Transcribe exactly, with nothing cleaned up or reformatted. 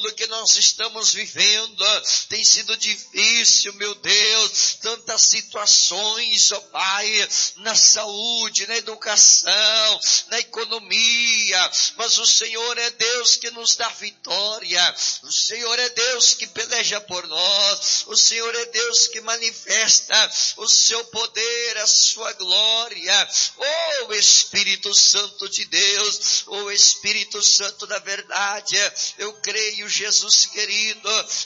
tudo que nós estamos vivendo tem sido difícil, meu Deus, tantas situações, ó Pai, na saúde, na educação, na economia, mas o Senhor é Deus que nos dá vitória, o Senhor é Deus que peleja por nós, o Senhor é Deus que manifesta o seu poder, a sua glória. Oh Espírito Santo de Deus, oh Espírito Santo da verdade, eu creio, Jesus querido,